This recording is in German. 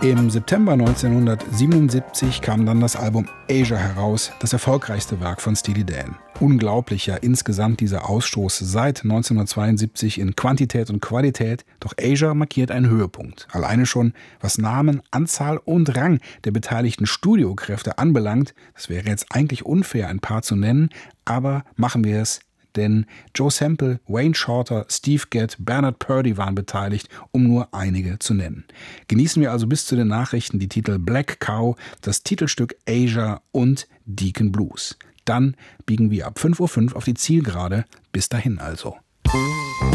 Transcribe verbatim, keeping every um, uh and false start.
Im September neunzehnhundertsiebenundsiebzig kam dann das Album Asia heraus, das erfolgreichste Werk von Steely Dan. Unglaublicher insgesamt dieser Ausstoß seit neunzehnhundertzweiundsiebzig in Quantität und Qualität, doch Asia markiert einen Höhepunkt. Alleine schon, was Namen, Anzahl und Rang der beteiligten Studiokräfte anbelangt, das wäre jetzt eigentlich unfair, ein paar zu nennen, aber machen wir es. Denn Joe Sample, Wayne Shorter, Steve Gadd, Bernard Purdie waren beteiligt, um nur einige zu nennen. Genießen wir also bis zu den Nachrichten die Titel Black Cow, das Titelstück Asia und Deacon Blues. Dann biegen wir ab fünf Uhr fünf auf die Zielgerade. Bis dahin also.